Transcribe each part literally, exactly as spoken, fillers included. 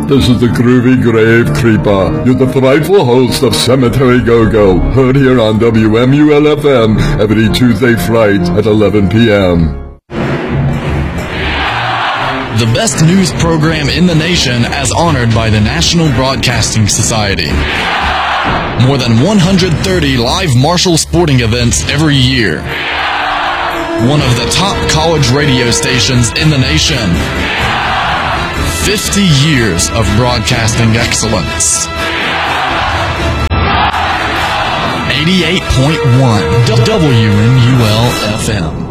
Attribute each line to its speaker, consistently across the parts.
Speaker 1: This is the Groovy Grave Creeper. You're the frightful host of Cemetery Go-Go, heard here on W M U L F M every Tuesday fright at eleven p m
Speaker 2: The best news program in the nation as honored by the National Broadcasting Society. More than one hundred thirty live Marshall sporting events every year. One of the top college radio stations in the nation. fifty years of broadcasting excellence. eighty-eight point one W M U L F M.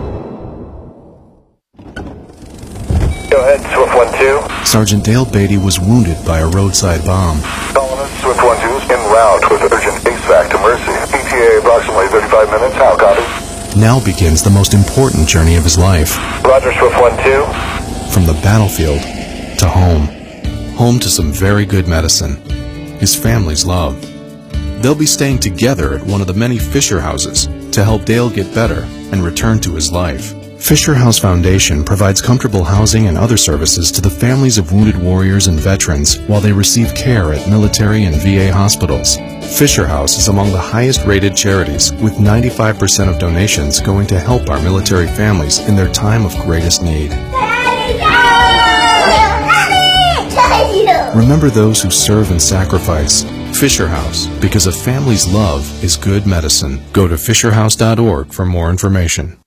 Speaker 3: Go ahead, Swift one two.
Speaker 4: Sergeant Dale Beatty was wounded by a roadside bomb.
Speaker 3: Colonist, Swift one two is en route with urgent A S V A C to Mercy. E T A approximately thirty-five minutes. How copy?
Speaker 4: Now begins the most important journey of his life.
Speaker 3: Roger, Swift one two.
Speaker 4: From the battlefield to home. Home to some very good medicine. His family's love. They'll be staying together at one of the many Fisher houses to help Dale get better and return to his life. Fisher House Foundation provides comfortable housing and other services to the families of wounded warriors and veterans while they receive care at military and V A hospitals. Fisher House is among the highest rated charities, with ninety-five percent of donations going to help our military families in their time of greatest need. Remember those who serve and sacrifice. Fisher House, because a family's love is good medicine. Go to fisher house dot org for more information.